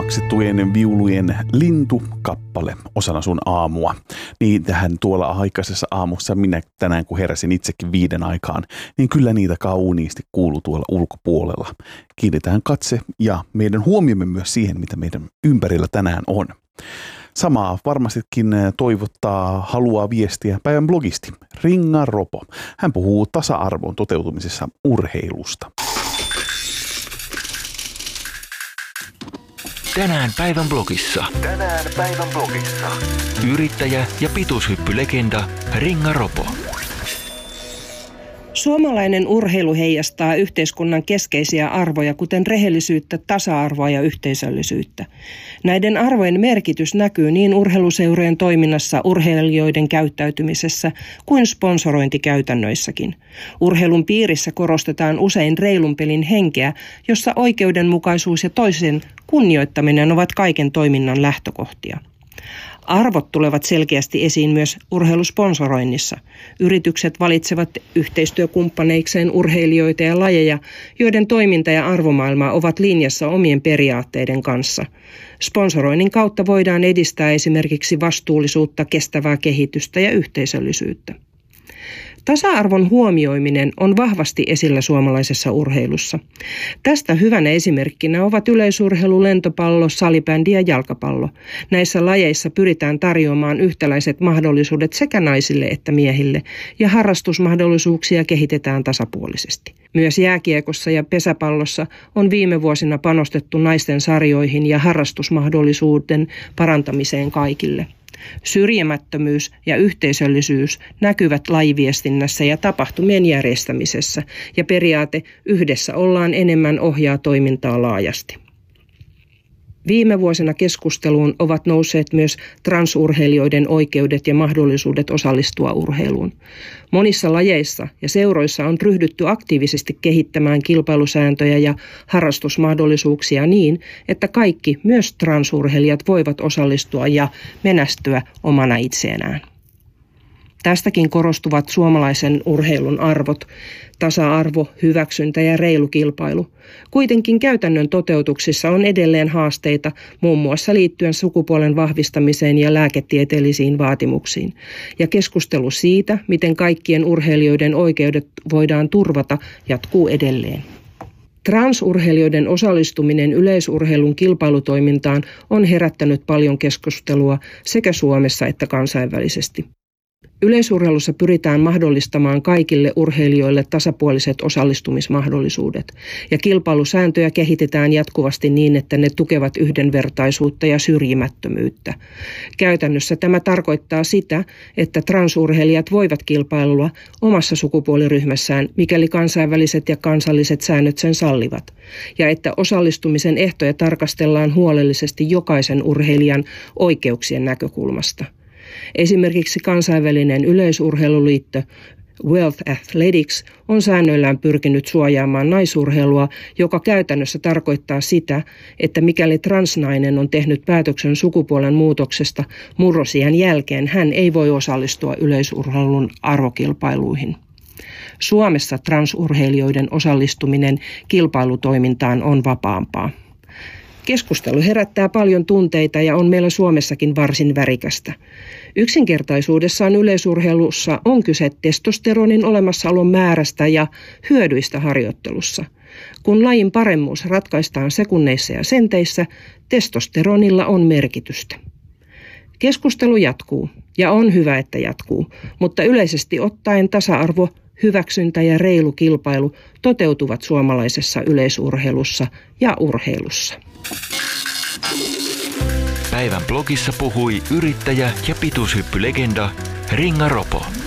maksettujen viulujen lintukappale osana sun aamua. Niitähän tuolla aikaisessa aamussa minä tänään, kun heräsin itsekin 5 aikaan, niin kyllä niitä kauniisti kuuluu tuolla ulkopuolella. Kiinnitetään katse ja meidän huomiomme myös siihen, mitä meidän ympärillä tänään on. Samaa varmastikin toivottaa, haluaa viestiä päivän blogisti Ringa Ropo. Hän puhuu tasa-arvon toteutumisessa urheilusta. Tänään päivän blogissa. Yrittäjä ja pituushyppylegenda Ringa Ropo. Suomalainen urheilu heijastaa yhteiskunnan keskeisiä arvoja, kuten rehellisyyttä, tasa-arvoa ja yhteisöllisyyttä. Näiden arvojen merkitys näkyy niin urheiluseurojen toiminnassa, urheilijoiden käyttäytymisessä kuin sponsorointikäytännöissäkin. Urheilun piirissä korostetaan usein reilun pelin henkeä, jossa oikeudenmukaisuus ja toisen kunnioittaminen ovat kaiken toiminnan lähtökohtia. Arvot tulevat selkeästi esiin myös urheilusponsoroinnissa. Yritykset valitsevat yhteistyökumppaneikseen urheilijoita ja lajeja, joiden toiminta ja arvomaailma ovat linjassa omien periaatteiden kanssa. Sponsoroinnin kautta voidaan edistää esimerkiksi vastuullisuutta, kestävää kehitystä ja yhteisöllisyyttä. Tasa-arvon huomioiminen on vahvasti esillä suomalaisessa urheilussa. Tästä hyvänä esimerkkinä ovat yleisurheilu, lentopallo, salibändi ja jalkapallo. Näissä lajeissa pyritään tarjoamaan yhtäläiset mahdollisuudet sekä naisille että miehille, ja harrastusmahdollisuuksia kehitetään tasapuolisesti. Myös jääkiekossa ja pesäpallossa on viime vuosina panostettu naisten sarjoihin ja harrastusmahdollisuuden parantamiseen kaikille. Syrjimättömyys ja yhteisöllisyys näkyvät lajiviestinnässä ja tapahtumien järjestämisessä, ja periaate yhdessä ollaan enemmän ohjaa toimintaa laajasti. Viime vuosina keskusteluun ovat nousseet myös transurheilijoiden oikeudet ja mahdollisuudet osallistua urheiluun. Monissa lajeissa ja seuroissa on ryhdytty aktiivisesti kehittämään kilpailusääntöjä ja harrastusmahdollisuuksia niin, että kaikki, myös transurheilijat, voivat osallistua ja menestyä omana itsenään. Tästäkin korostuvat suomalaisen urheilun arvot, tasa-arvo, hyväksyntä ja reilu kilpailu. Kuitenkin käytännön toteutuksissa on edelleen haasteita, muun muassa liittyen sukupuolen vahvistamiseen ja lääketieteellisiin vaatimuksiin. Ja keskustelu siitä, miten kaikkien urheilijoiden oikeudet voidaan turvata, jatkuu edelleen. Transurheilijoiden osallistuminen yleisurheilun kilpailutoimintaan on herättänyt paljon keskustelua sekä Suomessa että kansainvälisesti. Yleisurheilussa pyritään mahdollistamaan kaikille urheilijoille tasapuoliset osallistumismahdollisuudet, ja kilpailusääntöjä kehitetään jatkuvasti niin, että ne tukevat yhdenvertaisuutta ja syrjimättömyyttä. Käytännössä tämä tarkoittaa sitä, että transurheilijat voivat kilpailua omassa sukupuoliryhmässään, mikäli kansainväliset ja kansalliset säännöt sen sallivat, ja että osallistumisen ehtoja tarkastellaan huolellisesti jokaisen urheilijan oikeuksien näkökulmasta. Esimerkiksi kansainvälinen yleisurheiluliitto World Athletics on säännöillään pyrkinyt suojaamaan naisurheilua, joka käytännössä tarkoittaa sitä, että mikäli transnainen on tehnyt päätöksen sukupuolen muutoksesta murrosiän jälkeen, hän ei voi osallistua yleisurheilun arvokilpailuihin. Suomessa transurheilijoiden osallistuminen kilpailutoimintaan on vapaampaa. Keskustelu herättää paljon tunteita ja on meillä Suomessakin varsin värikästä. Yksinkertaisuudessaan yleisurheilussa on kyse testosteronin olemassaolon määrästä ja hyödyistä harjoittelussa. Kun lajin paremmuus ratkaistaan sekunneissa ja senteissä, testosteronilla on merkitystä. Keskustelu jatkuu, ja on hyvä, että jatkuu, mutta yleisesti ottaen tasa-arvo, hyväksyntä ja reilu kilpailu toteutuvat suomalaisessa yleisurheilussa ja urheilussa. Päivän blogissa puhui yrittäjä ja pituushyppylegenda Ringa Ropo.